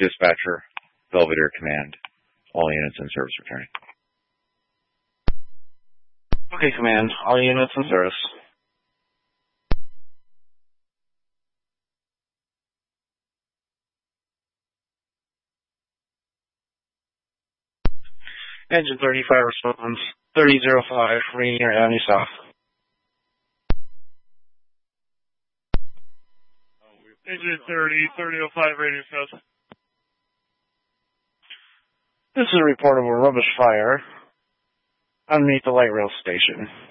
Dispatcher, Belvedere Command. All units in service returning. Okay, Command. All units in service. Engine 35 responds. 3005, Rainier Avenue South. Engine 3005, Rainier South. This is a report of a rubbish fire underneath the light rail station.